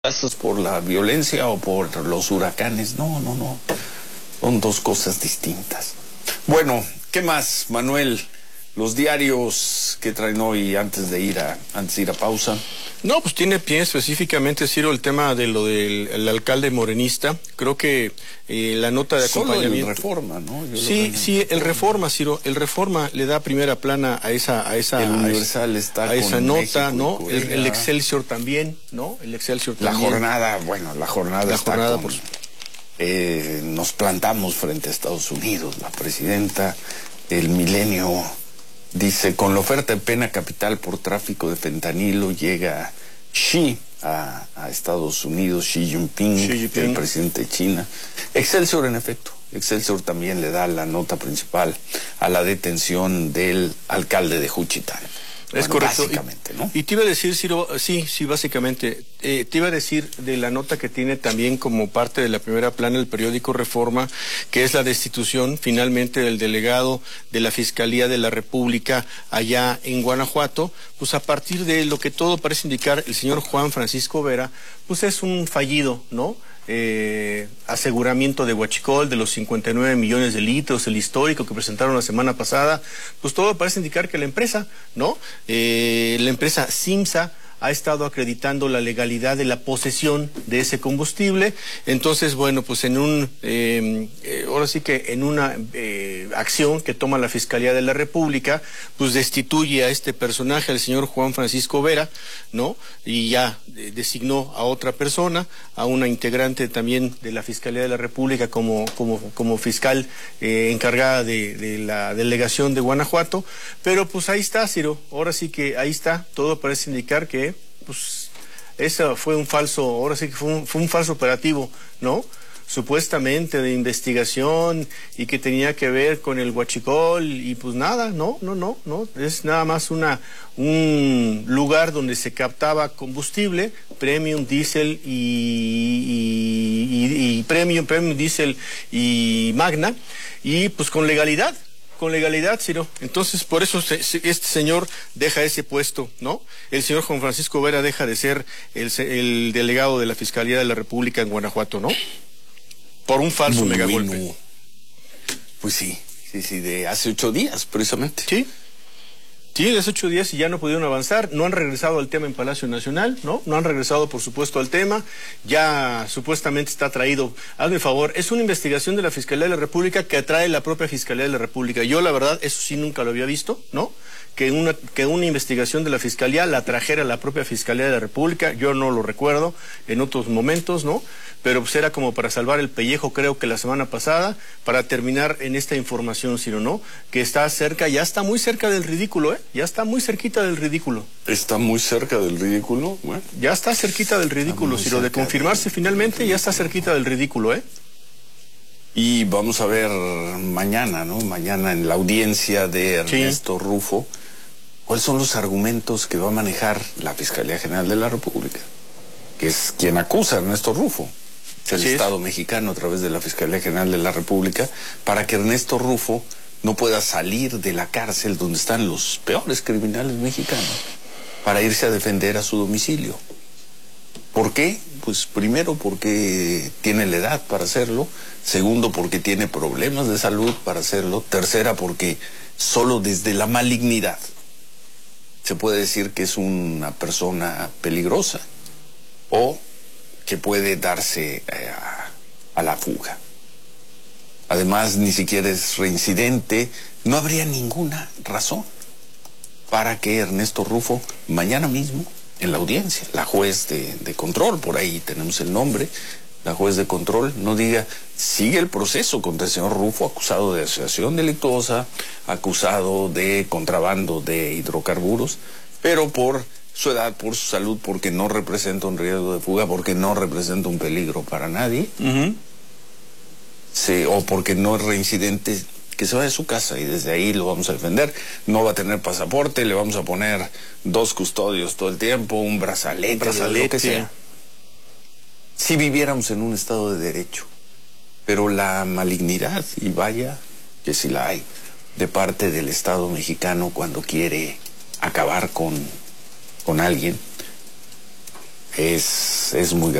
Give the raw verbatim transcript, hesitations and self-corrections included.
¿Estás por la violencia o por los huracanes? No, no, no. Son dos cosas distintas. Bueno, ¿qué más, Manuel? Los diarios que traen hoy antes de ir a, antes de ir a pausa. No, pues tiene pie específicamente, Ciro, el tema de lo del el alcalde morenista. Creo que eh, la nota de acompañamiento... Solo el Reforma, ¿no? Yo sí, sí, el Reforma, Ciro. El Reforma le da primera plana a esa a esa, el Universal a, está a esa con nota, ¿no? México, El, el Excelsior también, ¿no? El Excelsior la también. jornada, bueno, la jornada la está jornada con... por... eh, nos plantamos frente a Estados Unidos. La presidenta, el Milenio... dice, con la oferta de pena capital por tráfico de fentanilo llega Xi a, a Estados Unidos, Xi Jinping, Xi Jinping, el presidente de China. Excelsior, en efecto. Excelsior también le da la nota principal a la detención del alcalde de Juchitán. Es bueno, correcto. básicamente, ¿no? Y, y te iba a decir, Ciro, sí, sí, básicamente, eh, te iba a decir de la nota que tiene también como parte de la primera plana el periódico Reforma, que es la destitución finalmente del delegado de la Fiscalía de la República allá en Guanajuato. Pues a partir de lo que todo parece indicar, el señor Juan Francisco Vera, pues es un fallido, ¿no? Eh, aseguramiento de huachicol de los cincuenta y nueve millones de litros, el histórico que presentaron la semana pasada, pues todo parece indicar que la empresa, ¿no? Eh, la empresa Simsa ha estado acreditando la legalidad de la posesión de ese combustible. Entonces, bueno, pues en un, eh, eh, ahora sí que en una eh, acción que toma la Fiscalía de la República, pues destituye a este personaje, al señor Juan Francisco Vera, ¿no? Y ya eh, designó a otra persona, a una integrante también de la Fiscalía de la República como, como, como fiscal eh, encargada de, de la delegación de Guanajuato. Pero pues ahí está, Ciro, ahora sí que ahí está, todo parece indicar que pues eso fue un falso, ahora sí que fue un, fue un falso operativo, ¿no? Supuestamente de investigación y que tenía que ver con el huachicol y pues nada, no, no, no, no, es nada más una un lugar donde se captaba combustible, premium, diésel y, y, y, y premium, premium, diésel y magna, y pues con legalidad. Con legalidad, Ciro. Entonces, por eso se, se, este señor deja ese puesto, ¿no? El señor Juan Francisco Vera deja de ser el, el delegado de la Fiscalía de la República en Guanajuato, ¿no? Por un falso megagolpe. Bueno. Pues sí, sí, sí, de hace ocho días, precisamente. Sí. Sí, de hace ocho días y ya no pudieron avanzar, no han regresado al tema en Palacio Nacional, ¿no? No han regresado, por supuesto, al tema, ya supuestamente está traído, hazme favor, es una investigación de la Fiscalía de la República que atrae la propia Fiscalía de la República. Yo, la verdad, eso sí nunca lo había visto, ¿no? Que una, que una investigación de la Fiscalía la trajera la propia Fiscalía de la República, yo no lo recuerdo en otros momentos, ¿no? Pero pues era como para salvar el pellejo, creo que la semana pasada, para terminar en esta información, Ciro, ¿no? Que está cerca, ya está muy cerca del ridículo, ¿eh? Ya está muy cerquita del ridículo. ¿Está muy cerca del ridículo? Bueno. Ya está cerquita del ridículo, Ciro, de confirmarse finalmente, ya está cerquita del ridículo, ¿eh? Y vamos a ver mañana, ¿no? Mañana en la audiencia de Ernesto sí. Rufo, ¿cuáles son los argumentos que va a manejar la Fiscalía General de la República? Que es quien acusa a Ernesto Rufo. Es el Estado mexicano a través de la Fiscalía General de la República, para que Ernesto Rufo no pueda salir de la cárcel donde están los peores criminales mexicanos para irse a defender a su domicilio. ¿Por qué? Pues primero porque tiene la edad para hacerlo, segundo porque tiene problemas de salud para hacerlo, tercera porque solo desde la malignidad se puede decir que es una persona peligrosa o que puede darse eh, a, a la fuga. Además, ni siquiera es reincidente. No habría ninguna razón para que Ernesto Rufo, mañana mismo, en la audiencia, la juez de, de control, por ahí tenemos el nombre, la juez de control, no diga, sigue el proceso contra el señor Rufo, acusado de asociación delictuosa, acusado de contrabando de hidrocarburos, pero por su edad, por su salud, porque no representa un riesgo de fuga, porque no representa un peligro para nadie, uh-huh. se, o porque no es reincidente, que se vaya a su casa y desde ahí lo vamos a defender. No va a tener pasaporte, le vamos a poner dos custodios todo el tiempo, un brazalete, un brazalete, lo que sea. Si viviéramos en un Estado de Derecho, pero la malignidad, y vaya que si la hay, de parte del Estado mexicano cuando quiere acabar con, con alguien, es, es muy grave.